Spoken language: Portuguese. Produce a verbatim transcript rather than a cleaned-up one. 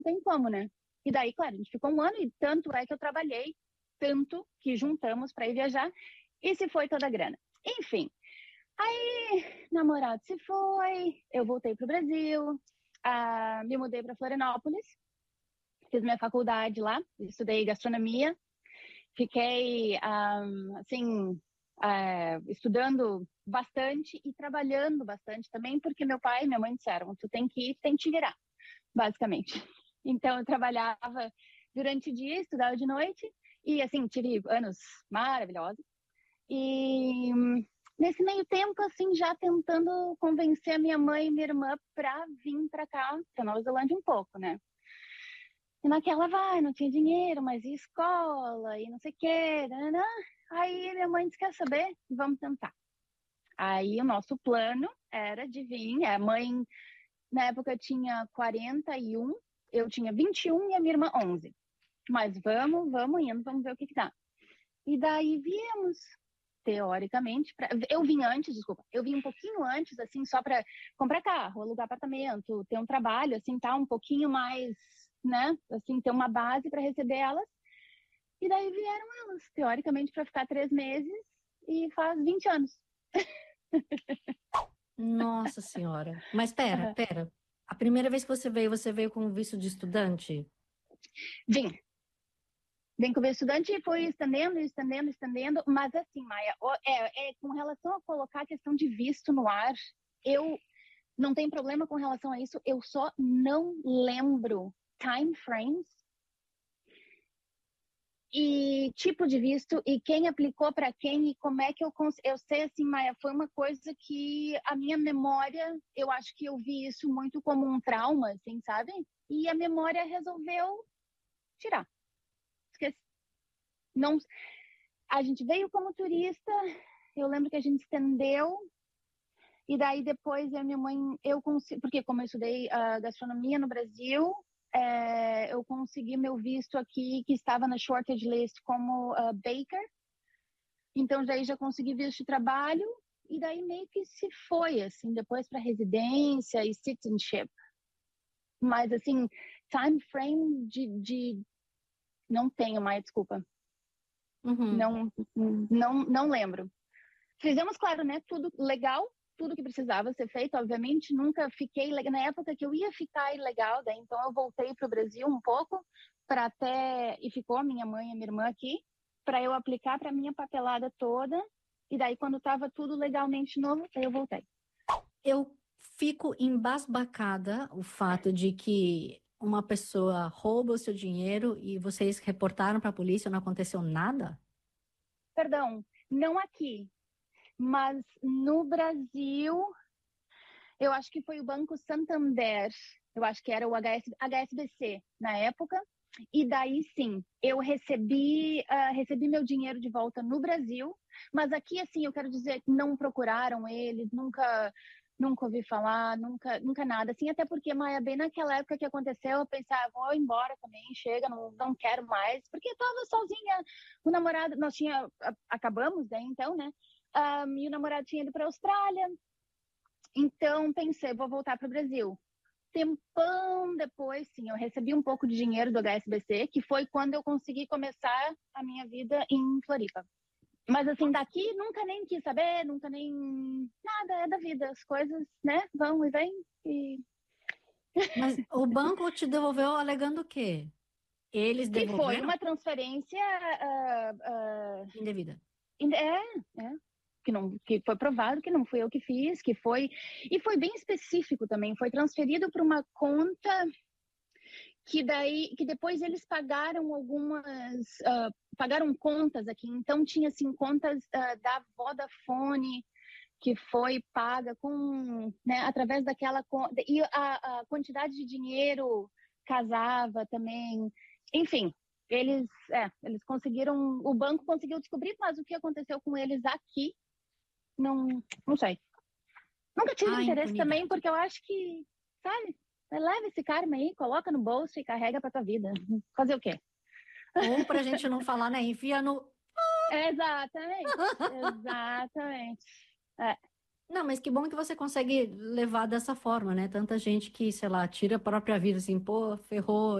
não tem como, né? E daí, claro, a gente ficou um ano e tanto é que eu trabalhei, tanto que juntamos para ir viajar e se foi toda a grana. Enfim, aí namorado se foi, eu voltei pro Brasil, ah, me mudei para Florianópolis, fiz minha faculdade lá, estudei gastronomia, fiquei, um, assim, uh, estudando bastante e trabalhando bastante também, porque meu pai e minha mãe disseram, tu tem que ir, tem que te virar, basicamente. Então, eu trabalhava durante o dia, estudava de noite, e, assim, tive anos maravilhosos. E nesse meio tempo, assim, já tentando convencer a minha mãe e minha irmã para vir para cá, para Nova Zelândia um pouco, né? E naquela, vai, não tinha dinheiro, mas e escola, e não sei o quê, né? Aí minha mãe disse, quer saber? Vamos tentar. Aí o nosso plano era de vir, a mãe, na época, tinha quarenta e um, eu tinha vinte e um e a minha irmã onze. Mas vamos, vamos indo, vamos ver o que que dá. E daí viemos, teoricamente, pra... eu vim antes, desculpa, eu vim um pouquinho antes, assim, só para comprar carro, alugar apartamento, ter um trabalho, assim, tá um pouquinho mais, né, assim, ter uma base para receber elas. E daí vieram elas, teoricamente, para ficar três meses e faz vinte anos. Nossa Senhora. Mas pera, Uhum. pera. A primeira vez que você veio, você veio com visto de estudante? Vim. Vem com o estudante e foi estendendo, estendendo, estendendo. Mas assim, Maia, é, é, com relação a colocar a questão de visto no ar, eu não tenho problema com relação a isso. Eu só não lembro time frames e tipo de visto e quem aplicou para quem e como é que eu cons... eu sei assim, Maia, foi uma coisa que a minha memória, eu acho que eu vi isso muito como um trauma, assim, sabe? E a memória resolveu tirar. Esqueci. Não, a gente veio como turista, eu lembro que a gente estendeu e daí depois a minha mãe, eu consegui, porque como eu estudei uh, gastronomia no Brasil, é, eu consegui meu visto aqui, que estava na shortage list como uh, baker. Então, daí já consegui visto de trabalho e daí meio que se foi, assim, depois para residência e citizenship. Mas, assim, time frame de... de... Não tenho mais, desculpa. Uhum. Não, não, não lembro. Fizemos, claro, né, tudo legal, tudo que precisava ser feito, obviamente, nunca fiquei, na época que eu ia ficar ilegal, daí então eu voltei para o Brasil um pouco, para até, e ficou a minha mãe e a minha irmã aqui, para eu aplicar para minha papelada toda, e daí quando estava tudo legalmente novo, daí eu voltei. Eu fico embasbacada o fato de que uma pessoa rouba o seu dinheiro e vocês reportaram para a polícia e não aconteceu nada? Perdão, não aqui, mas no Brasil, eu acho que foi o Banco Santander, eu acho que era o H S, H S B C na época, e daí sim, eu recebi, uh, recebi meu dinheiro de volta no Brasil, mas aqui, assim, eu quero dizer, não procuraram eles, nunca, nunca ouvi falar, nunca, nunca nada, assim, até porque, Maia, bem naquela época que aconteceu, eu pensava, vou embora também, chega, não, não quero mais, porque eu tava sozinha, o namorado, nós tinha, acabamos, né, então, né, um, e o namorado tinha ido para a Austrália, então pensei, vou voltar para o Brasil. Tempão depois, sim, eu recebi um pouco de dinheiro do H S B C, que foi quando eu consegui começar a minha vida em Floripa. Mas assim, daqui nunca nem quis saber, nunca nem nada, é da vida, as coisas, né, vão e vêm e... Mas o banco te devolveu alegando o quê? Eles Que foi devolveram? uma transferência uh, uh, Indevida. é, é, que não, que foi provado que não fui eu que fiz, que foi, e foi bem específico também, foi transferido para uma conta que daí, que depois eles pagaram algumas, uh, pagaram contas aqui, então tinha assim contas uh, da Vodafone que foi paga com, né, através daquela conta, e a, a quantidade de dinheiro casava também, enfim, eles, é, eles conseguiram, o banco conseguiu descobrir, mas o que aconteceu com eles aqui, não, não sei. Nunca tive A interesse também, impunidade. porque eu acho que, sabe, leva esse karma aí, coloca no bolso e carrega pra tua vida. Fazer o quê? Ou pra gente não falar, né? Enfia no... Exatamente, exatamente. É. Não, mas que bom que você consegue levar dessa forma, né? Tanta gente que, sei lá, tira a própria vida, assim, pô, ferrou,